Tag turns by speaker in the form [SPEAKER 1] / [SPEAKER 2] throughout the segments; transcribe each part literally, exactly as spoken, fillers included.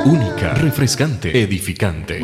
[SPEAKER 1] Única, refrescante, edificante.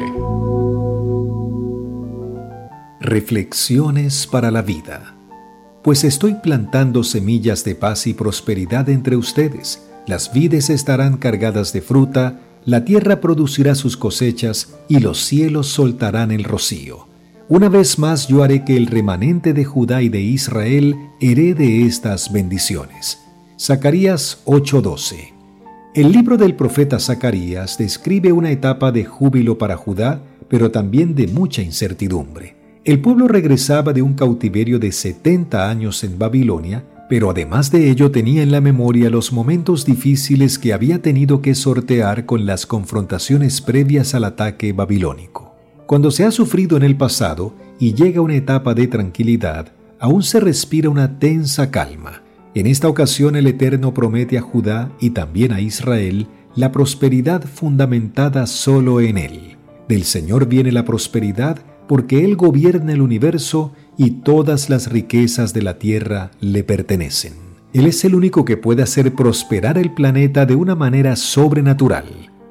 [SPEAKER 2] Reflexiones para la vida. Pues estoy plantando semillas de paz y prosperidad entre ustedes. Las vides estarán cargadas de fruta, la tierra producirá sus cosechas y los cielos soltarán el rocío. Una vez más yo haré que el remanente de Judá y de Israel herede estas bendiciones. Zacarías ocho doce. El libro del profeta Zacarías describe una etapa de júbilo para Judá, pero también de mucha incertidumbre. El pueblo regresaba de un cautiverio de setenta años en Babilonia, pero además de ello tenía en la memoria los momentos difíciles que había tenido que sortear con las confrontaciones previas al ataque babilónico. Cuando se ha sufrido en el pasado y llega una etapa de tranquilidad, aún se respira una tensa calma. En esta ocasión el Eterno promete a Judá y también a Israel la prosperidad fundamentada solo en Él. Del Señor viene la prosperidad porque Él gobierna el universo y todas las riquezas de la tierra le pertenecen. Él es el único que puede hacer prosperar el planeta de una manera sobrenatural.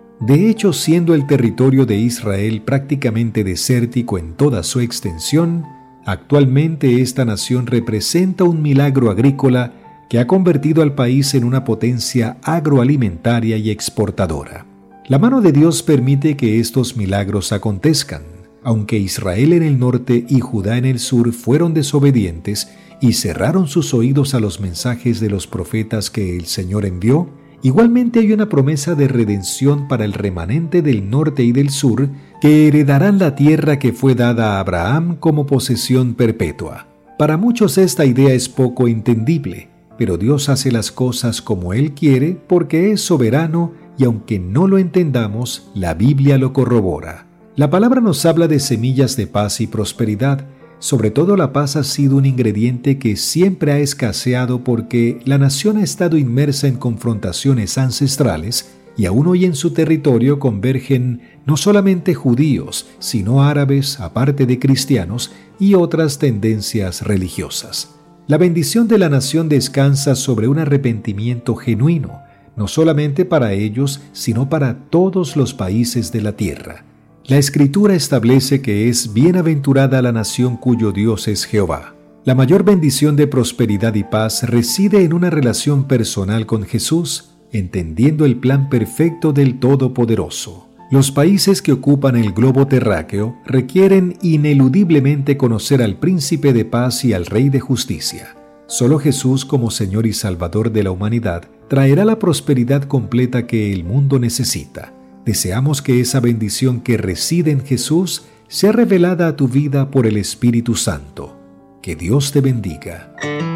[SPEAKER 2] De hecho, siendo el territorio de Israel prácticamente desértico en toda su extensión, actualmente esta nación representa un milagro agrícola que ha convertido al país en una potencia agroalimentaria y exportadora. La mano de Dios permite que estos milagros acontezcan. Aunque Israel en el norte y Judá en el sur fueron desobedientes y cerraron sus oídos a los mensajes de los profetas que el Señor envió, igualmente hay una promesa de redención para el remanente del norte y del sur que heredarán la tierra que fue dada a Abraham como posesión perpetua. Para muchos esta idea es poco entendible, pero Dios hace las cosas como Él quiere porque es soberano y aunque no lo entendamos, la Biblia lo corrobora. La palabra nos habla de semillas de paz y prosperidad. Sobre todo la paz ha sido un ingrediente que siempre ha escaseado porque la nación ha estado inmersa en confrontaciones ancestrales y aún hoy en su territorio convergen no solamente judíos, sino árabes, aparte de cristianos y otras tendencias religiosas. La bendición de la nación descansa sobre un arrepentimiento genuino, no solamente para ellos, sino para todos los países de la tierra. La Escritura establece que es bienaventurada la nación cuyo Dios es Jehová. La mayor bendición de prosperidad y paz reside en una relación personal con Jesús, entendiendo el plan perfecto del Todopoderoso. Los países que ocupan el globo terráqueo requieren ineludiblemente conocer al Príncipe de Paz y al Rey de Justicia. Solo Jesús, como Señor y Salvador de la humanidad, traerá la prosperidad completa que el mundo necesita. Deseamos que esa bendición que reside en Jesús sea revelada a tu vida por el Espíritu Santo. Que Dios te bendiga.